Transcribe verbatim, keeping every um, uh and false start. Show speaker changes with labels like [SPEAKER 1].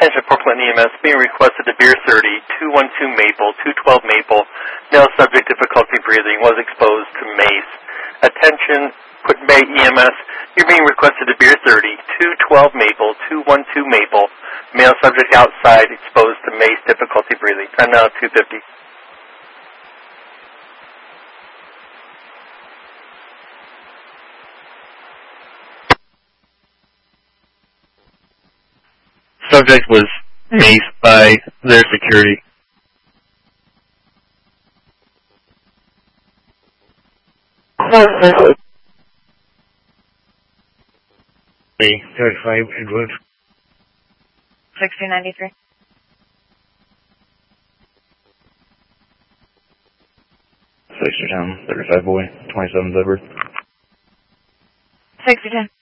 [SPEAKER 1] Attention, Portland E M S, being requested to Beer thirty, two one two Maple, two twelve Maple, male subject difficulty breathing, was exposed to mace. Attention, Put Bay E M S, you're being requested to Beer thirty, two twelve Maple, two one two Maple, male subject outside, exposed to mace, difficulty breathing. Time now, two fifty.
[SPEAKER 2] Subject was maced by their security. thirty-five Edward.
[SPEAKER 3] sixteen ninety-three.
[SPEAKER 2] Sixty ten, thirty-five boy, twenty-seven Edward.
[SPEAKER 3] sixty ten.